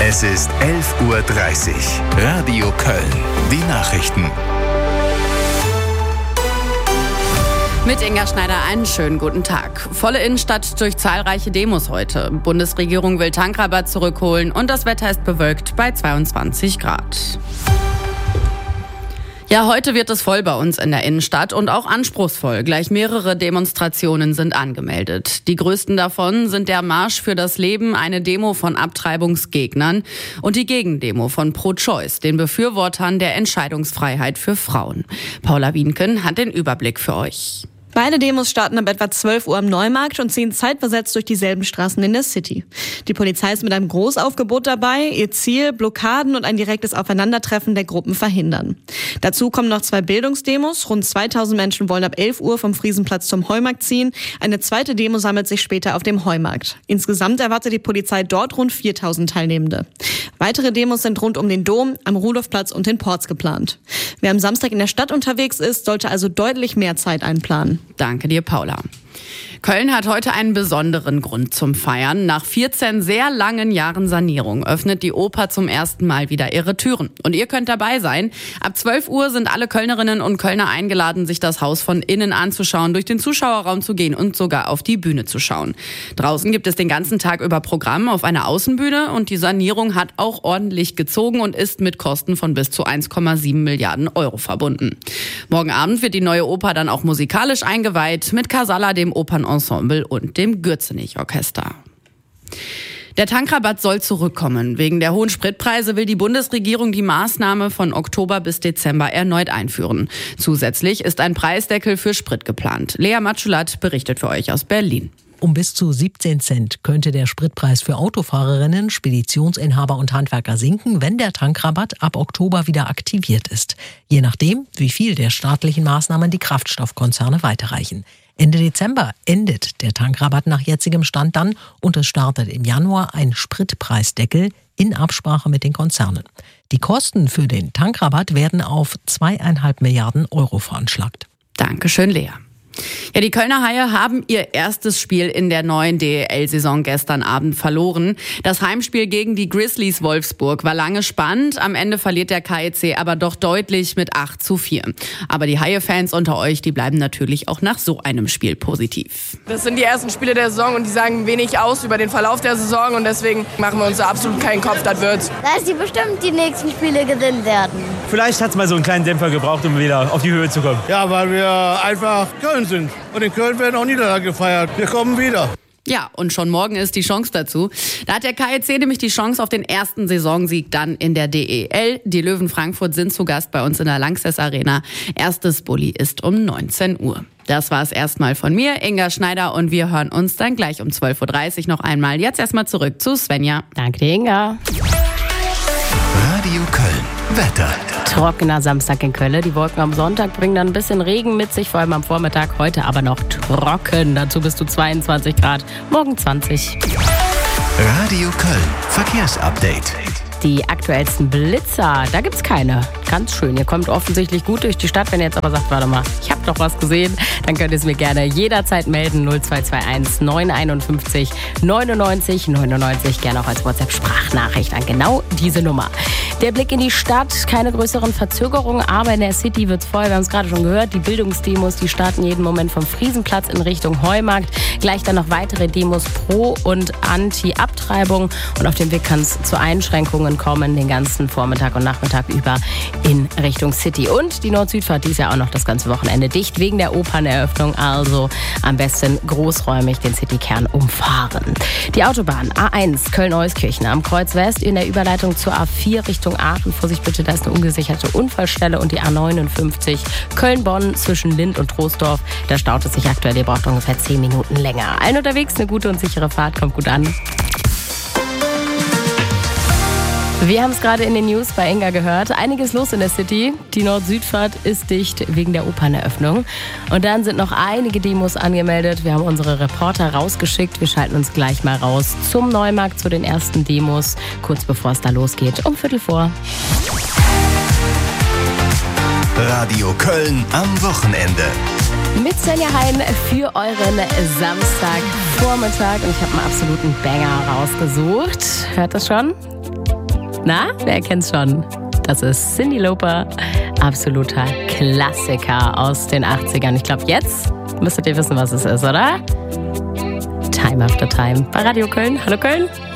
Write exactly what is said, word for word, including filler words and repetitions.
Es ist elf Uhr dreißig. Radio Köln. Die Nachrichten. Mit Inga Schneider einen schönen guten Tag. Volle Innenstadt durch zahlreiche Demos heute. Bundesregierung will Tankrabatt zurückholen und das Wetter ist bewölkt bei zweiundzwanzig Grad. Ja, heute wird es voll bei uns in der Innenstadt und auch anspruchsvoll. Gleich mehrere Demonstrationen sind angemeldet. Die größten davon sind der Marsch für das Leben, eine Demo von Abtreibungsgegnern und die Gegendemo von Pro-Choice, den Befürwortern der Entscheidungsfreiheit für Frauen. Paula Wienken hat den Überblick für euch. Beide Demos starten ab etwa zwölf Uhr am Neumarkt und ziehen zeitversetzt durch dieselben Straßen in der City. Die Polizei ist mit einem Großaufgebot dabei. Ihr Ziel, Blockaden und ein direktes Aufeinandertreffen der Gruppen verhindern. Dazu kommen noch zwei Bildungsdemos. Rund zweitausend Menschen wollen ab elf Uhr vom Friesenplatz zum Heumarkt ziehen. Eine zweite Demo sammelt sich später auf dem Heumarkt. Insgesamt erwartet die Polizei dort rund viertausend Teilnehmende. Weitere Demos sind rund um den Dom, am Rudolfplatz und den Ports geplant. Wer am Samstag in der Stadt unterwegs ist, sollte also deutlich mehr Zeit einplanen. Danke dir, Paula. Köln hat heute einen besonderen Grund zum Feiern. Nach vierzehn sehr langen Jahren Sanierung öffnet die Oper zum ersten Mal wieder ihre Türen. Und ihr könnt dabei sein. Ab zwölf Uhr sind alle Kölnerinnen und Kölner eingeladen, sich das Haus von innen anzuschauen, durch den Zuschauerraum zu gehen und sogar auf die Bühne zu schauen. Draußen gibt es den ganzen Tag über Programm auf einer Außenbühne und die Sanierung hat auch ordentlich gezogen und ist mit Kosten von bis zu eins Komma sieben Milliarden Euro verbunden. Morgen Abend wird die neue Oper dann auch musikalisch eingeweiht mit Casalla, dem Opernensemble und dem Gürzenich-Orchester. Der Tankrabatt soll zurückkommen. Wegen der hohen Spritpreise will die Bundesregierung die Maßnahme von Oktober bis Dezember erneut einführen. Zusätzlich ist ein Preisdeckel für Sprit geplant. Lea Matschulat berichtet für euch aus Berlin. Um bis zu siebzehn Cent könnte der Spritpreis für Autofahrerinnen, Speditionsinhaber und Handwerker sinken, wenn der Tankrabatt ab Oktober wieder aktiviert ist. Je nachdem, wie viel der staatlichen Maßnahmen die Kraftstoffkonzerne weiterreichen. Ende Dezember endet der Tankrabatt nach jetzigem Stand dann und es startet im Januar ein Spritpreisdeckel in Absprache mit den Konzernen. Die Kosten für den Tankrabatt werden auf zweieinhalb Milliarden Euro veranschlagt. Dankeschön, Lea. Ja, die Kölner Haie haben ihr erstes Spiel in der neuen D E L-Saison gestern Abend verloren. Das Heimspiel gegen die Grizzlies Wolfsburg war lange spannend. Am Ende verliert der K E C aber doch deutlich mit acht zu vier. Aber die Haie-Fans unter euch, die bleiben natürlich auch nach so einem Spiel positiv. Das sind die ersten Spiele der Saison und die sagen wenig aus über den Verlauf der Saison und deswegen machen wir uns da absolut keinen Kopf, das wird's. Dass die bestimmt die nächsten Spiele gewinnen werden. Vielleicht hat's mal so einen kleinen Dämpfer gebraucht, um wieder auf die Höhe zu kommen. Ja, weil wir einfach Köln sind. Und in Köln werden auch Niederlagen gefeiert. Wir kommen wieder. Ja, und schon morgen ist die Chance dazu. Da hat der K E C nämlich die Chance auf den ersten Saisonsieg dann in der D E L. Die Löwen Frankfurt sind zu Gast bei uns in der Lanxess Arena. Erstes Bulli ist um neunzehn Uhr. Das war's erstmal von mir, Inga Schneider, und wir hören uns dann gleich um zwölf Uhr dreißig noch einmal. Jetzt erstmal zurück zu Svenja. Danke dir, Inga. Radio Köln. Wetter. Trockener Samstag in Köln. Die Wolken am Sonntag bringen dann ein bisschen Regen mit sich, vor allem am Vormittag. Heute aber noch trocken. Dazu bis zu zweiundzwanzig Grad. Morgen zwanzig. Radio Köln. Verkehrsupdate. Die aktuellsten Blitzer, da gibt's keine. Ganz schön. Ihr kommt offensichtlich gut durch die Stadt. Wenn ihr jetzt aber sagt, warte mal, ich habe doch was gesehen, dann könnt ihr es mir gerne jederzeit melden. null zwei zwei eins neun fünf eins neunundneunzig neunundneunzig. Gerne auch als WhatsApp-Sprachnachricht an genau diese Nummer. Der Blick in die Stadt, keine größeren Verzögerungen, aber in der City wird's voll. Wir haben es gerade schon gehört, die Bildungsdemos, die starten jeden Moment vom Friesenplatz in Richtung Heumarkt. Gleich dann noch weitere Demos pro und anti-Abtreibung. Und auf dem Weg kann es zu Einschränkungen kommen, den ganzen Vormittag und Nachmittag über in Richtung City. Und die Nord-Süd-Fahrt, die ist ja auch noch das ganze Wochenende dicht wegen der Operneröffnung. Also am besten großräumig den Citykern umfahren. Die Autobahn A eins Köln-Euskirchen am Kreuz West in der Überleitung zur A vier Richtung Aachen. Vorsicht bitte, da ist eine ungesicherte Unfallstelle. Und die A neunundfünfzig Köln-Bonn zwischen Lind und Troisdorf. Da staut es sich aktuell, ihr braucht ungefähr zehn Minuten länger. Allen unterwegs eine gute und sichere Fahrt, kommt gut an. Wir haben es gerade in den News bei Inga gehört. Einiges los in der City. Die Nord-Süd-Fahrt ist dicht wegen der Operneröffnung. Und dann sind noch einige Demos angemeldet. Wir haben unsere Reporter rausgeschickt. Wir schalten uns gleich mal raus zum Neumarkt, zu den ersten Demos, kurz bevor es da losgeht, um Viertel vor. Radio Köln am Wochenende. Mit Svenja Hein für euren Samstagvormittag. Und ich habe einen absoluten Banger rausgesucht. Hört das schon? Na, wer kennt's schon? Das ist Cyndi Lauper, absoluter Klassiker aus den achtzigern. Ich glaube, jetzt müsstet ihr wissen, was es ist, oder? Time After Time bei Radio Köln. Hallo Köln.